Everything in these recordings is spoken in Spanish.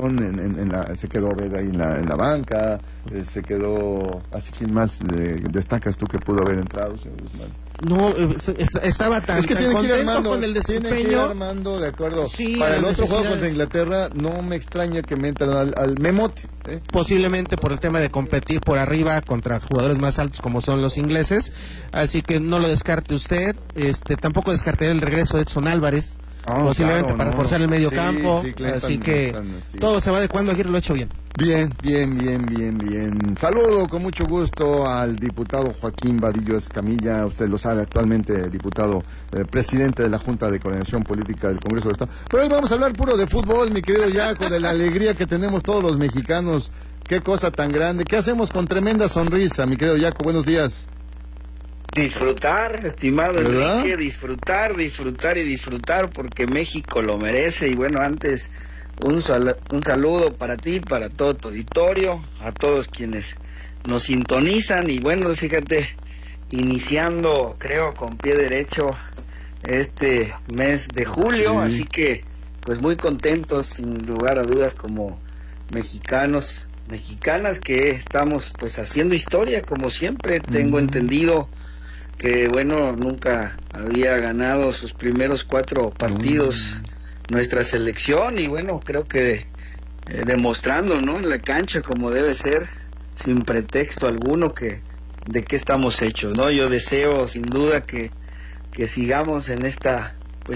selección, se quedó Vega ahí en la banca, se quedó, así que más destacas tú que pudo haber entrado, señor Guzmán. No, estaba tan contento con el desempeño. Tiene que ir armando, de acuerdo. Sí, para el otro juego contra Inglaterra, no me extraña que me entren al memote. Posiblemente por el tema de competir por arriba contra jugadores más altos como son los ingleses, así que no lo descarte usted. Tampoco descartaría el regreso de Edson Álvarez, posiblemente para forzar el medio campo, así que todo se va adecuando. Ayer lo ha hecho bien. Bien. Saludo con mucho gusto al diputado Joaquín Vadillo Escamilla, usted lo sabe, actualmente diputado, presidente de la Junta de Coordinación Política del Congreso del Estado. Pero hoy vamos a hablar puro de fútbol, mi querido Yaco, de la alegría que tenemos todos los mexicanos. Qué cosa tan grande. ¿Qué hacemos con tremenda sonrisa, mi querido Yaco? Buenos días. Disfrutar, estimado ¿verdad? Enrique, disfrutar, porque México lo merece. Y bueno, antes un saludo para ti, para todo tu auditorio, a todos quienes nos sintonizan. Y bueno, fíjate, iniciando, creo, con pie derecho este mes de julio, así que pues muy contentos, sin lugar a dudas, como mexicanos, mexicanas, que estamos pues haciendo historia, como siempre. Tengo entendido que bueno, nunca había ganado sus primeros 4 partidos nuestra selección, y bueno, creo que demostrando, ¿no?, en la cancha como debe ser, sin pretexto alguno, que de qué estamos hechos, ¿no? Yo deseo sin duda que sigamos en esta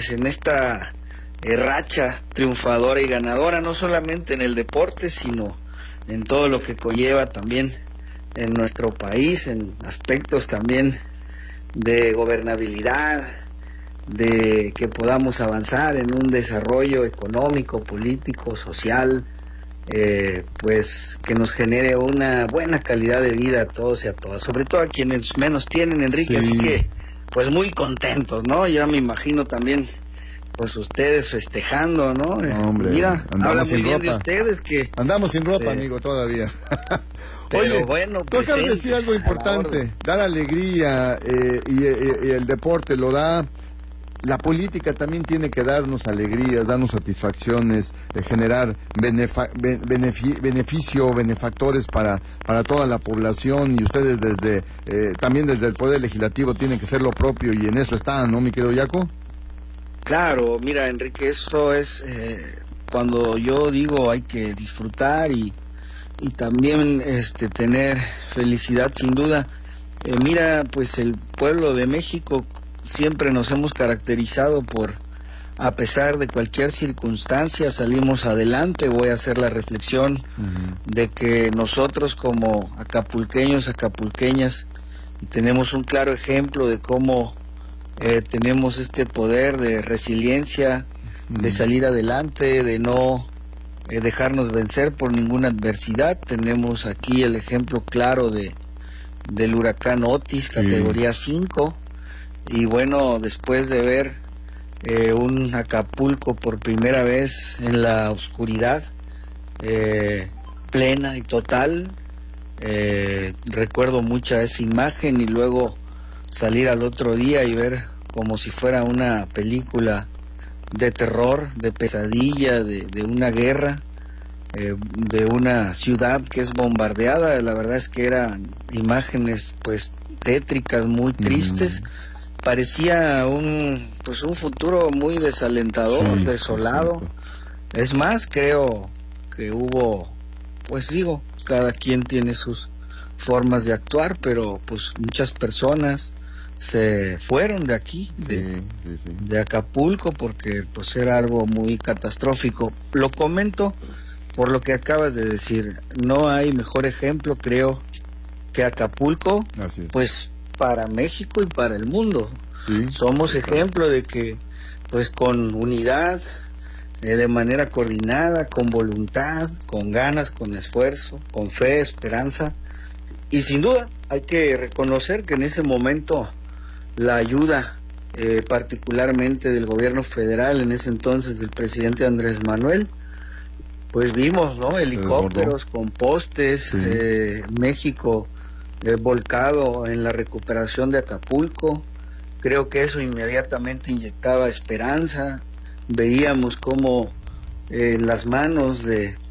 racha triunfadora y ganadora, no solamente en el deporte, sino en todo lo que conlleva también en nuestro país, en aspectos también de gobernabilidad, de que podamos avanzar en un desarrollo económico, político, social, pues que nos genere una buena calidad de vida a todos y a todas, sobre todo a quienes menos tienen, Enrique. Así que pues muy contentos, ¿no? Ya me imagino también pues ustedes festejando, ¿no? Hombre, mira, habla muy bien ropa. de ustedes, que andamos sin ropa, amigo, todavía. Oye, bueno, tú acabas de decir algo importante, dar alegría, y el deporte lo da. La política también tiene que darnos alegrías, darnos satisfacciones, generar beneficio, benefactores para toda la población, y ustedes también desde el Poder Legislativo tienen que hacer lo propio, y en eso están, ¿no, mi querido Yaco? Claro, mira, Enrique, eso es cuando yo digo hay que disfrutar y también tener felicidad, sin duda. Mira, pues el pueblo de México siempre nos hemos caracterizado por, a pesar de cualquier circunstancia, salimos adelante. Voy a hacer la reflexión de que nosotros como acapulqueños, acapulqueñas, tenemos un claro ejemplo de cómo tenemos este poder de resiliencia, de salir adelante, de no dejarnos vencer por ninguna adversidad. Tenemos aquí el ejemplo claro del huracán Otis, categoría 5, y bueno, después de ver un Acapulco por primera vez en la oscuridad plena y total, recuerdo mucha esa imagen, y luego salir al otro día y ver como si fuera una película de terror, de pesadilla, de una guerra, de una ciudad que es bombardeada. La verdad es que eran imágenes pues tétricas, muy tristes. Parecía un futuro muy desalentador, desolado. Es más, creo que hubo, pues digo, cada quien tiene sus formas de actuar, pero pues muchas personas se fueron de aquí, de Acapulco, porque pues era algo muy catastrófico. Lo comento por lo que acabas de decir. No hay mejor ejemplo, creo, que Acapulco, pues para México y para el mundo. Somos ejemplo de que pues con unidad, de manera coordinada, con voluntad, con ganas, con esfuerzo, con fe, esperanza, y sin duda hay que reconocer que en ese momento la ayuda particularmente del gobierno federal, en ese entonces del presidente Andrés Manuel, pues vimos, ¿no?, helicópteros con postes, México volcado en la recuperación de Acapulco. Creo que eso inmediatamente inyectaba esperanza. Veíamos cómo en las manos de